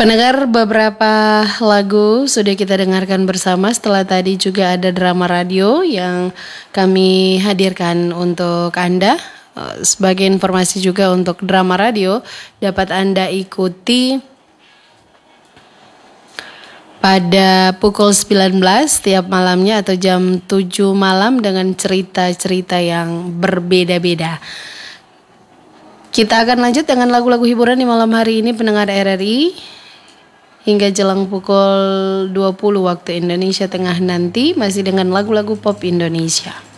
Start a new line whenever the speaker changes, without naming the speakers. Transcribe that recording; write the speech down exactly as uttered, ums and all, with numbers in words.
Pendengar, beberapa lagu sudah kita dengarkan bersama. Setelah tadi juga ada drama radio yang kami hadirkan untuk Anda. Eh, Sebagai informasi juga untuk drama radio dapat Anda ikuti pada pukul sembilan belas setiap malamnya atau jam tujuh malam dengan cerita-cerita yang berbeda-beda. Kita akan lanjut dengan lagu-lagu hiburan di malam hari ini, pendengar R R I. Hingga jelang pukul dua puluh waktu Indonesia Tengah nanti masih dengan lagu-lagu pop Indonesia.